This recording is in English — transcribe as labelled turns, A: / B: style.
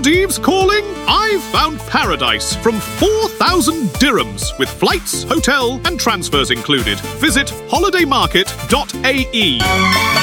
A: Maldives calling? I've found paradise from 4,000 dirhams with flights, hotel and transfers included. Visit holidaymarket.ae.